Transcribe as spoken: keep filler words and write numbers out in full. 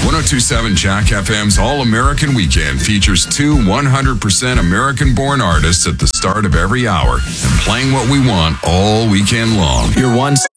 one oh two point seven Jack F M's All-American Weekend features two one hundred percent American-born artists at the start of every hour and playing what we want all weekend long. Your one